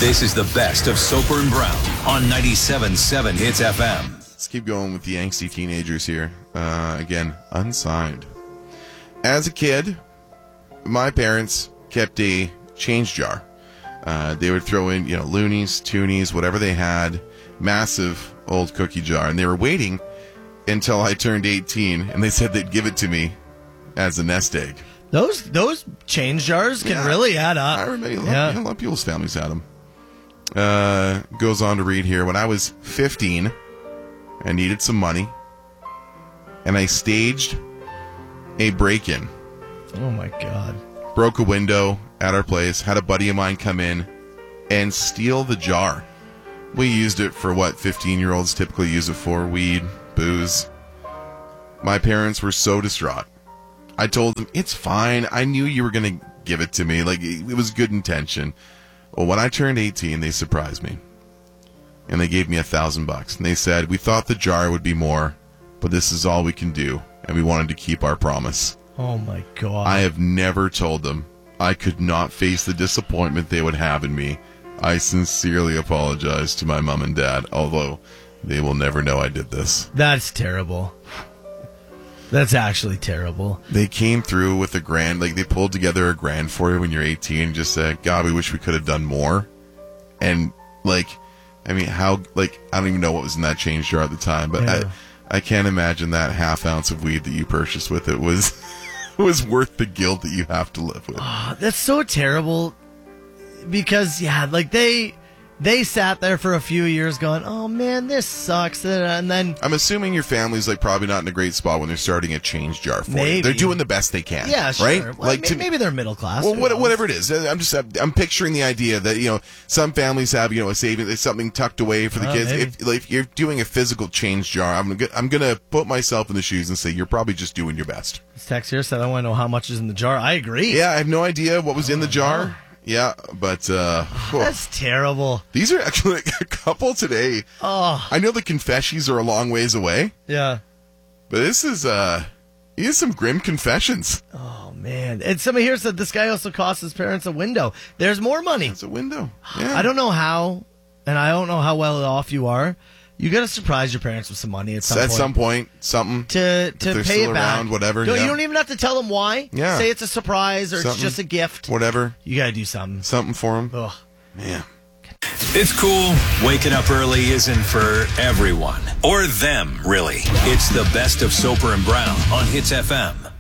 This is the best of Soper and Brown on 97.7 Hits FM. Let's keep going with the angsty teenagers here. Again, unsigned. As a kid, my parents kept a change jar. They would throw in, loonies, toonies, whatever they had. Massive old cookie jar. And they were waiting until I turned 18, and they said they'd give it to me as a nest egg. Those change jars can really add up. I remember a lot of people's families had them. Goes on to read here. When I was 15, I needed some money, and I staged a break-in. Oh, my God. Broke a window at our place, had a buddy of mine come in and steal the jar. We used it for what 15-year-olds typically use it for, weed, booze. My parents were so distraught. I told them, it's fine. I knew you were going to give it to me. Like, it was good intention. Well, when I turned 18, they surprised me. And they gave me $1,000. And they said, we thought the jar would be more, but this is all we can do. And we wanted to keep our promise. Oh, my God. I have never told them I could not face the disappointment they would have in me. I sincerely apologize to my mom and dad, although they will never know I did this. That's terrible. That's actually terrible. They came through with $1,000, like they pulled together $1,000 for you when you're 18 and just said, God, we wish we could have done more. And I don't even know what was in that change jar at the time, but I can't imagine that half ounce of weed that you purchased with it was worth the guilt that you have to live with. Oh, that's so terrible because, they sat there for a few years going, oh, man, this sucks. And then I'm assuming your family's probably not in a great spot when they're starting a change jar for maybe. you. They're doing the best they can. Yeah, sure. Right? Well, maybe they're middle class. Well, whatever it is. I'm picturing the idea that, some families have, a saving, something tucked away for the kids. If you're doing a physical change jar, I'm going to put myself in the shoes and say you're probably just doing your best. This text here said, I want to know how much is in the jar. I agree. Yeah, I have no idea what was in the jar. No. Yeah, but that's terrible. These are actually a couple today. Oh, I know the confessions are a long ways away. Yeah, but this is some grim confessions. Oh man! And somebody here said this guy also cost his parents a window. There's more money. It's a window. Yeah. I don't know how, and I don't know how well off you are. You got to surprise your parents with some money at some point. Something to pay it back. Around, whatever. You don't even have to tell them why. Yeah. Say it's a surprise or it's just a gift. Whatever. You got to do something. Something for them. Ugh. Man. It's cool. Waking up early isn't for everyone. Or them, really. It's the best of Soper and Brown on Hits FM.